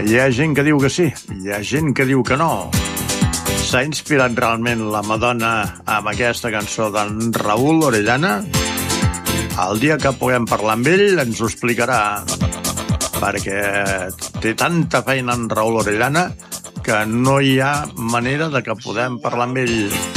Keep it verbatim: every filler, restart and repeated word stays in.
Hi ha gent que diu que sí, hi ha gent que diu que no. S'ha inspirat realment la Madonna amb aquesta cançó d'en Raúl Orellana? El dia que puguem parlar amb ell ens ho explicarà, perquè té tanta feina en Raúl Orellana que no hi ha manera de que podem parlar amb ell.